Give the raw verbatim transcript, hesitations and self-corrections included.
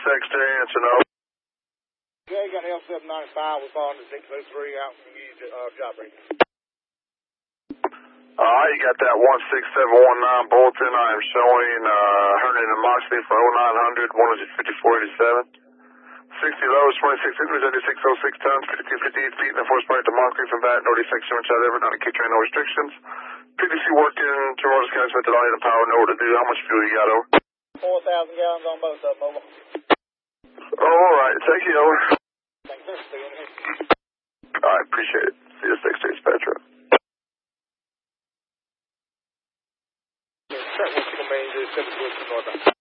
experience or no? Yeah, you got L seven ninety-five. We're following the six oh three out from the uh, job break. Alright, you got that one six seven one nine Bolton. I am showing uh, Herndon and Moxley for oh nine hundred, one fifty-four eighty-seven. sixty lows, twenty-six degrees, eighty-six oh six tons, fifty-two fifty-eight feet, and the force point to Moxley from that, north section, which out ever, not a K train, no restrictions. P D C working, Toronto's County Smith, I need a power, know what to do. How much fuel you got over? four thousand gallons on both of them, over. Oh, alright, take you over. Thanks, sir. See you in a minute. Alright, appreciate it. See you, six six Petra. Trent, what's your main, seven two northbound?